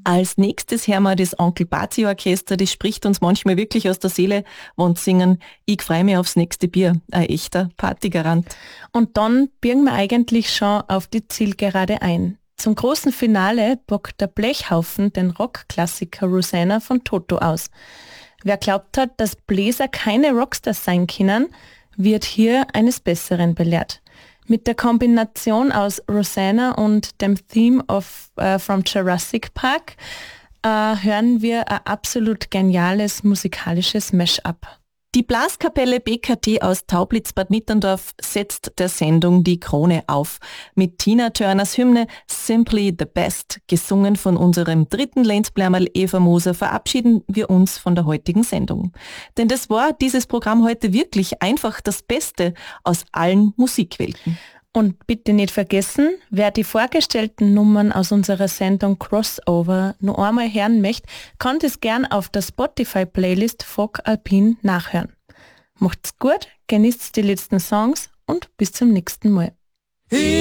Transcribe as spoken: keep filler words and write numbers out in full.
Als nächstes hören wir das Onkel Bazi Orchester, das spricht uns manchmal wirklich aus der Seele, wenn sie singen, ich freu mich aufs nächste Bier, ein echter Partygarant. Und dann biegen wir eigentlich schon auf die Zielgerade ein. Zum großen Finale bockt der Blechhaufen den Rockklassiker Rosanna von Toto aus. Wer glaubt hat, dass Bläser keine Rockstars sein können, wird hier eines Besseren belehrt. Mit der Kombination aus Rosanna und dem Theme of uh, from Jurassic Park uh, hören wir ein absolut geniales musikalisches Mash-up. Die Blaskapelle B K T aus Taublitz-Bad Mitterndorf setzt der Sendung die Krone auf. Mit Tina Turners Hymne Simply the Best, gesungen von unserem dritten Lenzbleimerl Eva Moser, verabschieden wir uns von der heutigen Sendung. Denn das war dieses Programm heute wirklich einfach das Beste aus allen Musikwelten. Und bitte nicht vergessen, wer die vorgestellten Nummern aus unserer Sendung Crossover noch einmal hören möchte, kann das gern auf der Spotify-Playlist Folk Alpin nachhören. Macht's gut, genießt die letzten Songs und bis zum nächsten Mal.